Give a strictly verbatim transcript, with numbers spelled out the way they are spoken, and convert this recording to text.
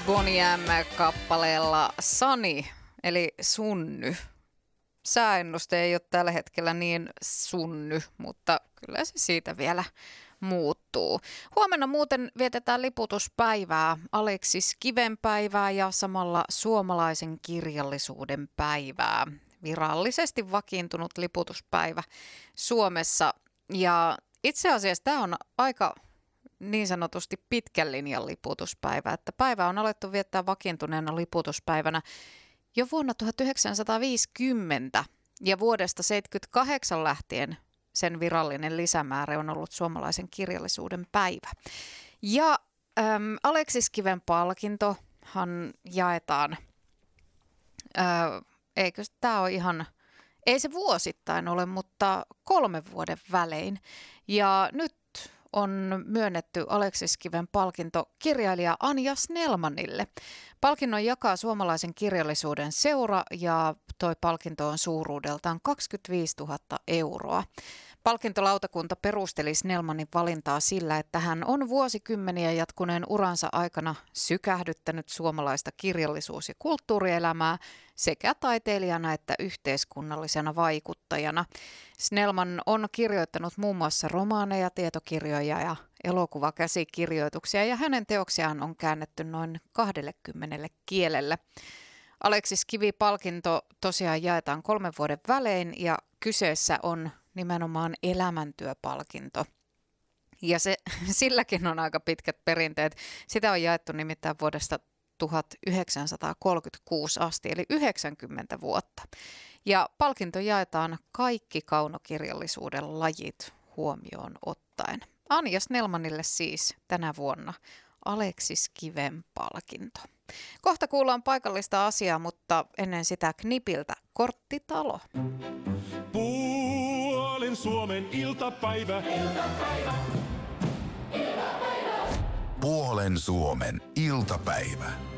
Boney M-kappaleella Sani, eli sunny. Sääennuste ei ole tällä hetkellä niin sunny, mutta kyllä se siitä vielä muuttuu. Huomenna muuten vietetään liputuspäivää, Aleksis Kiven päivää ja samalla suomalaisen kirjallisuuden päivää. Virallisesti vakiintunut liputuspäivä Suomessa. Ja itse asiassa tämä on aika niin sanotusti pitkän linjan liputuspäivä, että päivä on alettu viettää vakiintuneena liputuspäivänä jo vuonna tuhatyhdeksänsataaviisikymmentä ja vuodesta seitsemänkymmentäkahdeksan lähtien sen virallinen lisämäärä on ollut suomalaisen kirjallisuuden päivä. Ja äm, Aleksis Kiven palkintohan jaetaan, ää, eikö tämä ole ihan, ei se vuosittain ole, mutta kolmen vuoden välein. Ja nyt on myönnetty Aleksis Kiven palkinto kirjailija Anja Snellmanille. Palkinnon jakaa suomalaisen kirjallisuuden seura ja toi palkinto on suuruudeltaan kaksikymmentäviisituhatta euroa. Palkintolautakunta perusteli Snellmanin valintaa sillä, että hän on vuosikymmeniä jatkuneen uransa aikana sykähdyttänyt suomalaista kirjallisuus- ja kulttuurielämää sekä taiteilijana että yhteiskunnallisena vaikuttajana. Snellman on kirjoittanut muun muassa romaaneja, tietokirjoja ja elokuvakäsikirjoituksia ja hänen teoksiaan on käännetty noin kaksikymmentä kielelle. Aleksis Kivi-palkinto tosiaan jaetaan kolmen vuoden välein ja kyseessä on nimenomaan elämäntyöpalkinto. Ja se, silläkin on aika pitkät perinteet. Sitä on jaettu nimittäin vuodesta tuhatyhdeksänsataakolmekymmentäkuusi asti, eli yhdeksänkymmentä vuotta. Ja palkinto jaetaan kaikki kaunokirjallisuuden lajit huomioon ottaen. Anja Snellmanille siis tänä vuonna Aleksis Kiven palkinto. Kohta kuullaan paikallista asiaa, mutta ennen sitä Knipiltä Korttitalo. Puolen Suomen iltapäivä. Iltapäivä. Iltapäivä. Puolen Suomen iltapäivä.